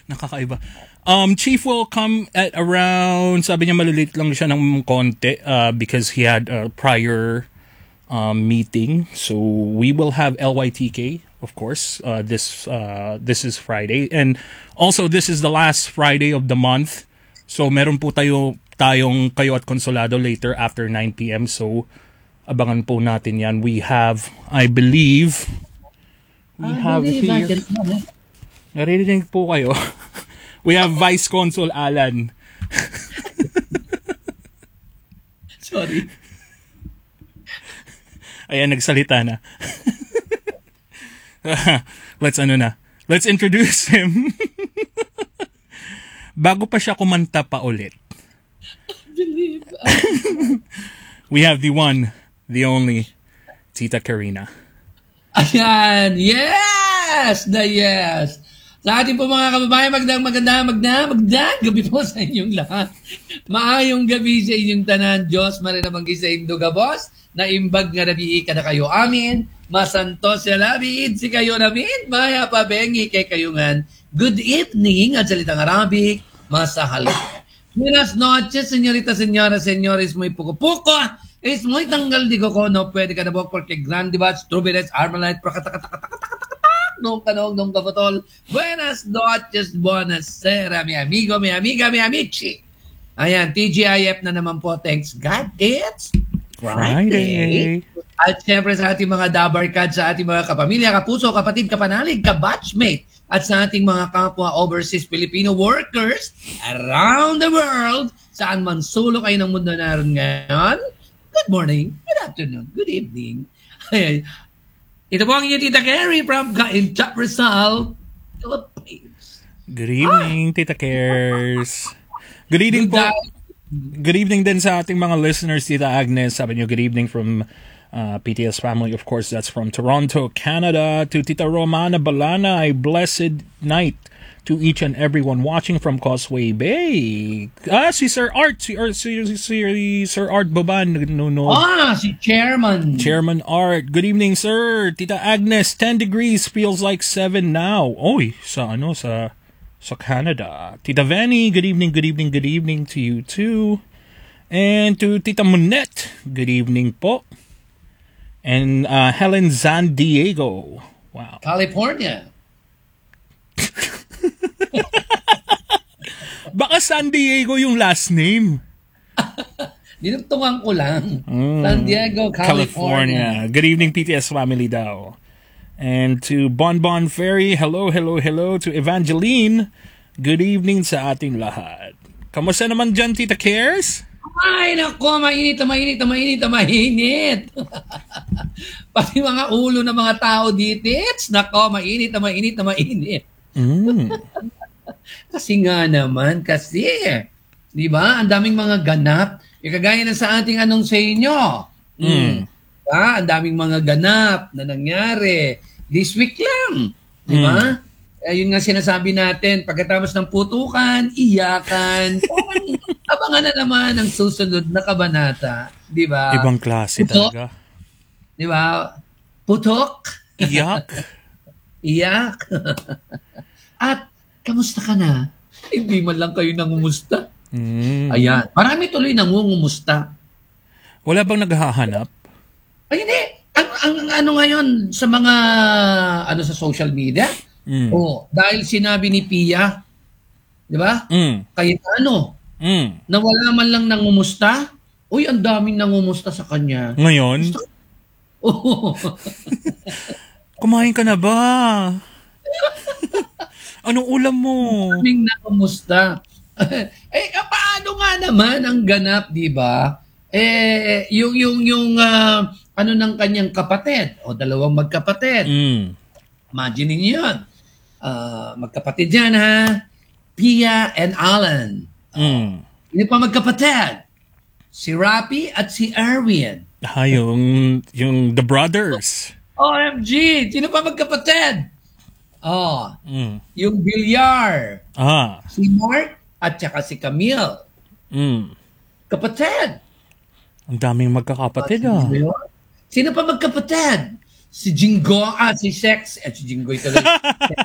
Nakakaiba. Chief will come at around, sabi niya malilate lang siya ng konti because he had a prior meeting. So we will have LYTK, of course. This is Friday. And also, this is the last Friday of the month. So meron po tayong Kayo at Consolado later after 9 p.m. So abangan po natin yan. We have, I believe here. Narinig po kayo. We have Vice Consul Alan. Sorry. Ayan, nagsalita na. Let's introduce him. Bago pa siya kumanta pa ulit. We have the one, the only, Tita Karina. Ayan, yes! Sa ating po mga kababayan, magandang gabi po sa inyong lahat. Maayong gabi sa inyong tanan. Diyos, marinamanggi sa Induga Boss, na imbag nga nabii ka na kayo amin. Masantos ya labid, si kayo namin. Maya pabengi kay kayungan. Good evening, at salitang Arabic, masahal. Buenas noches, señorita, señora, señores, muy puko-puko. Es muy tanggal di ko no pwede ka na bok porque grande batch, trubiles, armalite, nung kanong, nung kapatol. Buenas noches, buonasera, mi amigo, mi amiga, mi amici. Ayan, TGIF na naman po. Thanks God, it's Friday. At syempre sa ating mga dabarkad, sa ating mga kapamilya, kapuso, kapatid, kapanalig, kabatchmate, at sa ating mga kapwa overseas Filipino workers around the world, saan man sulok kayo ng mundo naroon ngayon. Good morning, good afternoon, good evening. Ayan. Ito po ang inyong Tita Carrie from Cainta, Rizal, Philippines. Good evening, Tita Cares. Good evening po. Good evening din sa ating mga listeners, Tita Agnes. Sabi niyo, good evening from PTS family. Of course, that's from Toronto, Canada. To Tita Romana Balana, a blessed night to each and everyone watching from Causeway Bay. Si Sir Art. Si Sir Art Baban. No. Si Chairman. Chairman Art. Good evening, sir. Tita Agnes, 10 degrees. Feels like 7 now. Oy, sa Canada. Tita Vanny, good evening to you too. And to Tita Monette, good evening po. And Helen San Diego. Wow. California. Baka San Diego yung last name. Dinugtungan ko lang. San Diego, California. Good evening, PTS family daw. And to Bonbon Ferry, hello. To Evangeline, good evening sa ating lahat. Kamusta naman dyan, Tita Cares? Ay, nako, mainit. Pati mga ulo ng mga tao dito, nako, mainit. Kasi nga naman, di ba, ang daming mga ganap. Kagaya na sa ating anong sa inyo. Ang daming mga ganap na nangyari. This week lang. Di ba? Yun nga sinasabi natin, pagkatapos ng putukan, iyakan, abangan na naman ang susunod na kabanata. Di ba? Ibang klase putok, talaga. Di ba? Putok. Iyak. At, kamusta ka na? Hindi man lang kayo nangumusta. Ayan. Marami tuloy nangungumusta. Wala bang naghahanap? Ay, hindi. Ang ano ngayon sa mga sa social media? Dahil sinabi ni Pia, di ba? Kahit na wala man lang nangumusta, ang daming nangumusta sa kanya. Ngayon? Kumain ka na ba? Anong ulam mo? Daming nangumusta. Paano nga naman ang ganap, di ba? Yung ng kanyang kapatid o dalawang magkapatid. Imagine niyo yun. Magkapatid yan, ha? Pia and Alan. Hindi pa magkapatid. Si Rapi at si Erwin. Yung The Brothers. OMG! Sino pa magkapatid? Yung Villar. Si Mark at saka si Camille. Kapatid. Ang daming magkakapatid, Sino pa magkapatid? Si Jingo, si Sex, si Jingo ito lang.